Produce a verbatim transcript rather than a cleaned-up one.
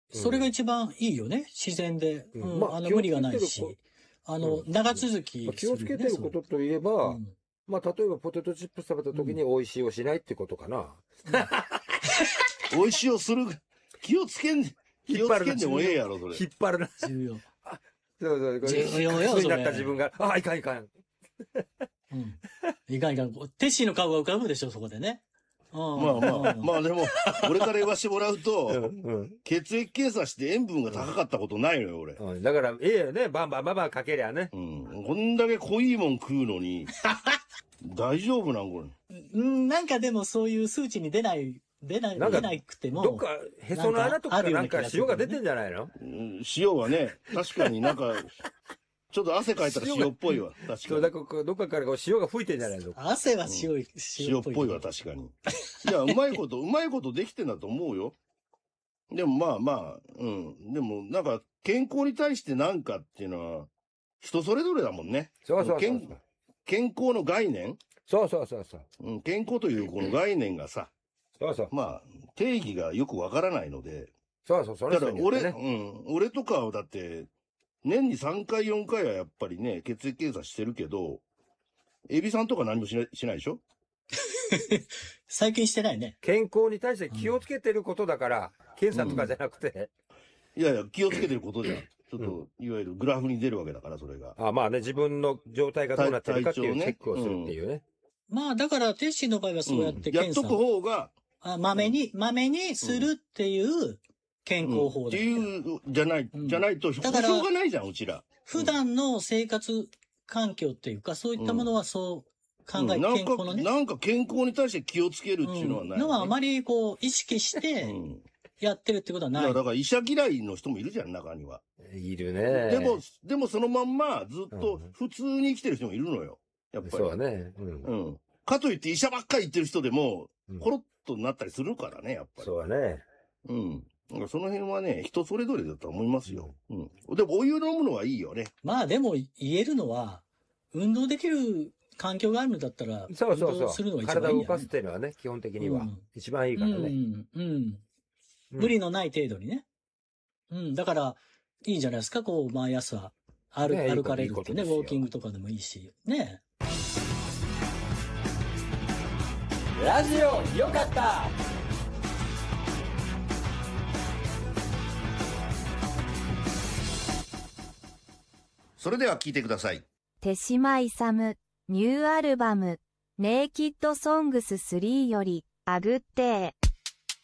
それが一番いいよね。自然で。うん。まあ、あの、無理がないし。あの、長続きする、ね。 気をつけてることといえば、うん、まあ、例えばポテトチップス食べた時に美味しいをしないってことかな。 うん、美味しいをする。気をつけん、気をつけんでもええやろ、それ。 引っ張るな。 重要。 そうそう。 重要よ、それ。 になった自分が、あ、いかんいかん。 うん。いかんいかん。テッシーの顔が浮かぶでしょ、そこでね。 まあまあ、まあでも、俺から言わしてもらうと、うんうん、血液検査して塩分が高かったことないのよ、俺。 うん、だから、ええよね、バンバンバンバンかけりゃね。 うん。こんだけ濃いもん食うのに、大丈夫なんこれ。 うん、なんかでもそういう数値に出ない、出ない、出なくても。 どっか、へその穴とかなんか塩が出てんじゃないの？ うん、塩はね、確かになんか、ちょっと汗かいたら塩っぽいわ。確かに。 そうだから、どっかから塩が吹いてんじゃないの？ 汗は塩、 うん、塩っぽいわ、確かに。いや、うまいこと、うまいことできてんだと思うよ。でもまあまあ、うん。でも、なんか、健康に対してなんかっていうのは、人それぞれだもんね。 そうそうそうそう。 健、健康の概念？ そうそうそうそう。 うん、健康というこの概念がさ、 そうそう。 まあ、定義がよくわからないので。 そうそう、それ、 ね、だから俺、うん、俺とかはだって、年にさんかいよんかいはやっぱりね、血液検査してるけど、エビさんとか何もしない、しないでしょ？ 最近してないね。 健康に対して気をつけてることだから、うん、検査とかじゃなくて、 うん。いやいや、気をつけてることじゃん。ちょっと、いわゆるグラフに出るわけだから、それが。 あ、まあね、自分の状態がどうなってるかっていうチェックをするっていうね。ね、 うん、まあ、だから、テッシーの場合はそうやって検査、 うん、やっとく方が、 あ、まめに、まめにするっていう健康法だ、ね、 うん、っていう、じゃない、じゃないと、しょうがないじゃん、うちら。 普段の生活環境っていうか、そういったものはそう考えて、健康のね。 なんか健康に対して気をつけるっていうのはない、ね。 のはあまりこう、意識して、やってるってことはない。 いや、だから医者嫌いの人もいるじゃん、中には。 いるね。 でも、でもそのまんまずっと普通に生きてる人もいるのよ。やっぱり。 そうね。うん。 うん。かといって医者ばっかり行ってる人でも、コロッとなったりするからね、やっぱり。 そうね。 うん。その辺はね、人それぞれだと思いますよ。うん。でも、お湯飲むのはいいよね。 まあでも、言えるのは、運動できる環境があるんだったら、 そうそうそう。 運動するのが一番いい、ね。 体を動かすっていうのはね、基本的には。一番いいからね。うん。 うん。うん無理のない程度にね。うん。だから、いいんじゃないですか、こう、毎朝、歩、ね、歩かれるってね、ウォーキングとかでもいいし。ね。 ラジオよかった。 それでは聞いてください。 手島勇ニューアルバムネイキッドソングススリーよりあぐって